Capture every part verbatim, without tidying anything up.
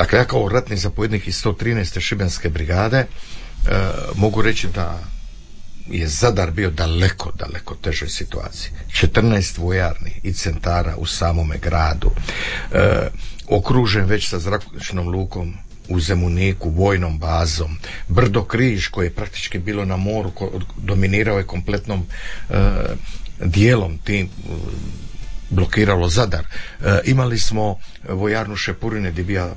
Dakle, ja kao ratni zapovjednik iz sto trinaeste šibenske brigade e, mogu reći da je Zadar bio daleko, daleko težoj situaciji. četrnaest vojarni i centara u samome gradu, e, okružen već sa zračnom lukom u Zemuniku, vojnom bazom, Brdo Križ koje je praktički bilo na moru, ko, dominirao je kompletnom e, dijelom tim, blokiralo Zadar. E, imali smo vojarnu Šepurine gdje bija e,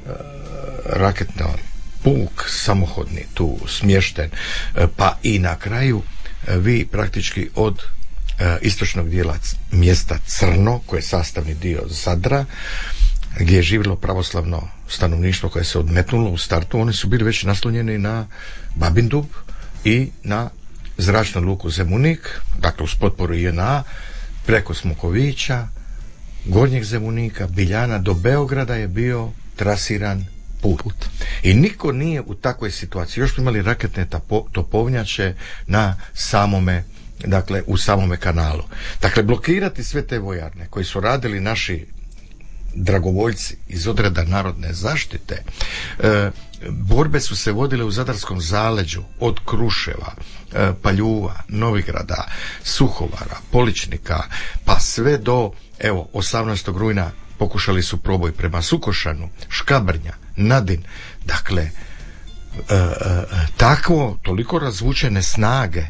raketna puk samohodni tu smješten, e, pa i na kraju e, vi praktički od e, istočnog dijela mjesta Crno, koje je sastavni dio Zadra, gdje je živjelo pravoslavno stanovništvo koje se odmetnulo u startu, oni su bili već naslonjeni na Babindub i na zračnu luku Zemunik, dakle uz potporu J N A, preko Smokovića, Gornjeg Zemunika, Biljana do Beograda je bio trasiran put. I niko nije u takvoj situaciji. Još smo imali raketne topovnjače na samome, dakle u samome kanalu. Dakle, blokirati sve te vojarne koji su radili naši dragovoljci iz odreda narodne zaštite, e, borbe su se vodile u Zadarskom zaleđu od Kruševa, e, Paljuva, Novigrada, Suhovara, Poličnika, pa sve do, evo, osamnaestog rujna pokušali su proboj prema Sukošanu, Škabrnja, Nadin. Dakle, e, e, tako, toliko razvučene snage,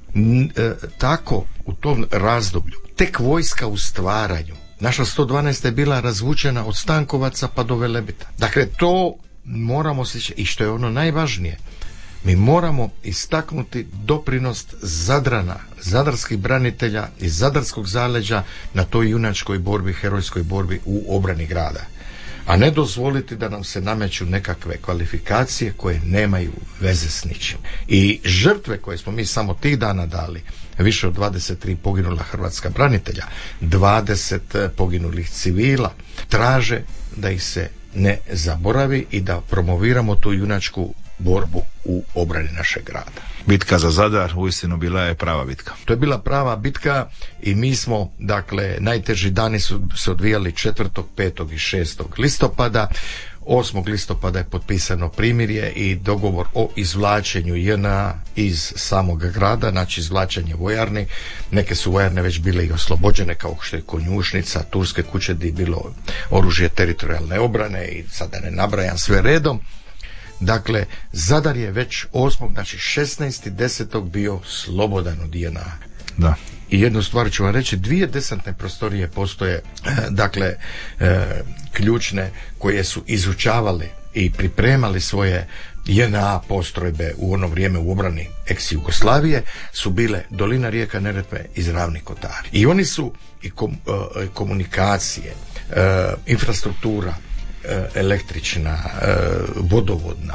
n, e, tako u tom razdoblju, tek vojska u stvaranju. Naša sto dvanaesta je bila razvučena od Stankovaca pa do Velebita. Dakle, to moramo sličiti. I što je ono najvažnije, mi moramo istaknuti doprinos Zadrana, zadarskih branitelja iz Zadarskog zaleđa na toj junačkoj borbi, herojskoj borbi u obrani grada. A ne dozvoliti da nam se nameću nekakve kvalifikacije koje nemaju veze s ničim. I žrtve koje smo mi samo tih dana dali, više od dvadeset tri poginula hrvatska branitelja, dvadeset poginulih civila, traže da ih se ne zaboravi i da promoviramo tu junačku borbu u obrani našeg grada. Bitka za Zadar uistinu bila je prava bitka. To je bila prava bitka i mi smo, dakle, najteži dani su se odvijali četvrtog, petog i šestog listopada. osmog listopada je potpisano primirje i dogovor o izvlačenju J N A iz samog grada, znači izvlačenje vojarni. Neke su vojarne već bile i oslobođene, kao što je Konjušnica, Turske kuće gdje je bilo oružje teritorijalne obrane i sada ne nabrajam sve redom. Dakle, Zadar je već osmog, znači šesnaestog desetog bio slobodan od J N A. Da. I jednu stvar ću vam reći, dvije desantne prostorije postoje, dakle, e, ključne, koje su izučavali i pripremali svoje J N A postrojbe u ono vrijeme u obrani ex-Jugoslavije, su bile Dolina rijeka Neretve i Ravni Kotari. I oni su i kom, e, komunikacije, e, infrastruktura, električna, vodovodna,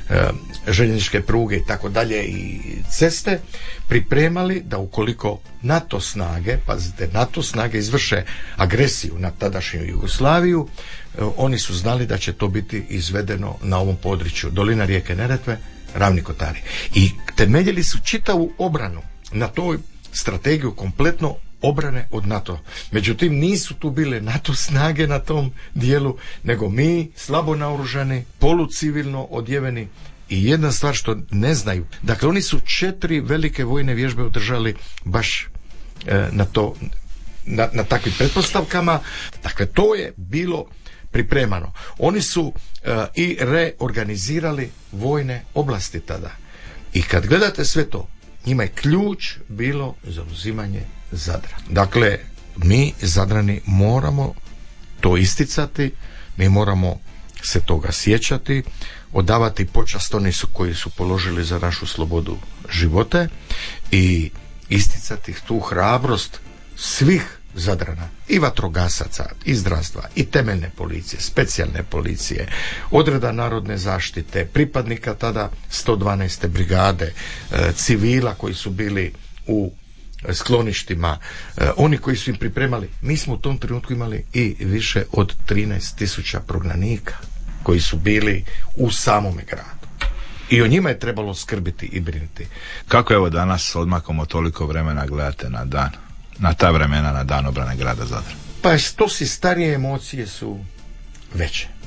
željezničke pruge i tako dalje i ceste pripremali da ukoliko NATO snage, pazite, NATO snage izvrše agresiju na tadašnju Jugoslaviju, oni su znali da će to biti izvedeno na ovom području Dolina rijeke Neretve, Ravni Kotari. I temeljili su čitavu obranu na toj strategiju kompletno obrane od NATO. Međutim, nisu tu bile NATO snage na tom dijelu, nego mi, slabo naoružani, polucivilno odjeveni. I jedna stvar što ne znaju, dakle, oni su četiri velike vojne vježbe održali baš e, na to, na, na takvim pretpostavkama. Dakle, to je bilo pripremano. Oni su e, i reorganizirali vojne oblasti tada. I kad gledate sve to, njima je ključ bilo za uzimanje Zadra. Dakle, mi Zadrani moramo to isticati, mi moramo se toga sjećati, odavati počast oni su koji su položili za našu slobodu živote i isticati tu hrabrost svih Zadrana, i vatrogasaca, i zdravstva, i temeljne policije, specijalne policije, odreda narodne zaštite, pripadnika tada sto dvanaeste brigade, civila koji su bili u skloništima, oni koji su im pripremali. Mi smo u tom trenutku imali i više od trinaest tisuća prognanika koji su bili u samome gradu. I o njima je trebalo skrbiti i brinuti. Kako evo danas odmakom od toliko vremena gledate na dan, na ta vremena, na dan obrane grada Zadra? Pa što si starije, emocije su veće.